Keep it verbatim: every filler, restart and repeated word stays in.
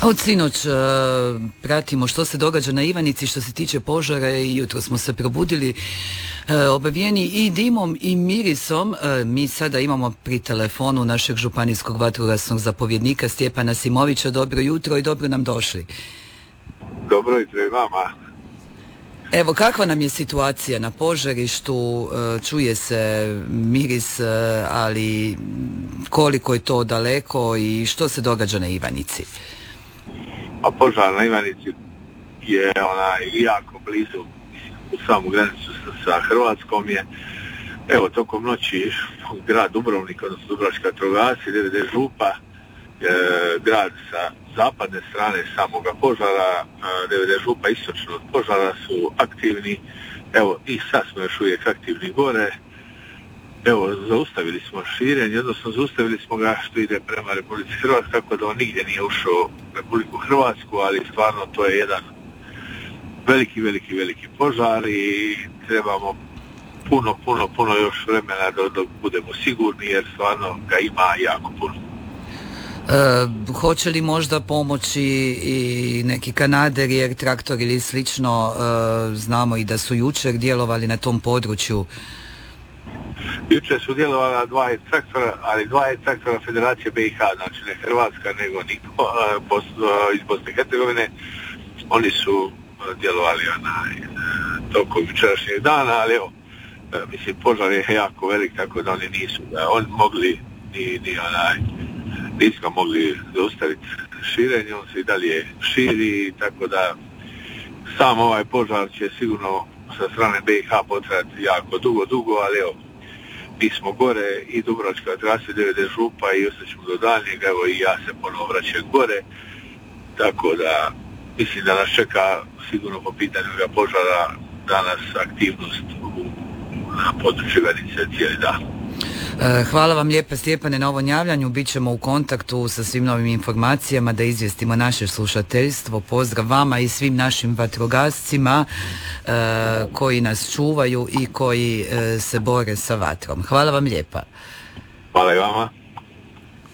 Od sinoć uh, pratimo što se događa na Ivanici što se tiče požara i jutro smo se probudili uh, obavijeni i dimom i mirisom. Uh, mi sada imamo pri telefonu našeg županijskog vatrogasnog zapovjednika Stjepana Simovića. Dobro jutro i dobro nam došli. Dobro jutro i vama. Evo, kakva nam je situacija na požarištu? Čuje se miris, ali koliko je to daleko i što se događa na Ivanici? A požar na Ivanici je onaj jako blizu, u samu granicu sa, sa Hrvatskom je. Evo, tokom noći grad Dubrovnik, odnosno Dubrovačka vatrogasci, D V D Župa, e, grad sa zapadne strane samoga požara, D V D Župa istočno od požara su aktivni. Evo, i sad smo još uvijek aktivni gore. Evo, zaustavili smo širenje, odnosno zaustavili smo ga što ide prema Republici Hrvatskoj, tako da on nigdje nije ušao u Republiku Hrvatsku, ali stvarno to je jedan veliki, veliki, veliki požar i trebamo puno, puno, puno još vremena dok, dok budemo sigurni, jer stvarno ga ima jako puno. E, hoće li možda pomoći i neki kanaderi, jer traktor ili slično, e, znamo i da su jučer djelovali na tom području? Jučer su djelovala dva traktora, ali dva traktora Federacije B i H, znači ne Hrvatska, nego niko, iz Bosne i Hercegovine. Oni su djelovali onaj, tokom jučerašnjeg dana, ali evo, mislim, požar je jako velik, tako da oni nisu, da oni mogli, ni, ni onaj, nismo mogli zaustaviti širenje, on se i dalje širi, tako da sam ovaj požar će sigurno sa strane B i H potrajati jako dugo, dugo, ali evo, mi smo gore i Dubrovačka vatrogasna, D V D Župa i ostaćemo do daljnjeg, evo i ja se ponovo vraćam gore, tako da mislim da nas čeka sigurno po pitanju požara danas aktivnost u, na području Ivanice cijeli dan. Hvala vam lijepa, Stjepane, na ovom javljanju. Bićemo u kontaktu sa svim novim informacijama da izvijestimo naše slušateljstvo. Pozdrav vama i svim našim vatrogascima uh, koji nas čuvaju i koji uh, se bore sa vatrom. Hvala vam lijepa. Hvala i vama.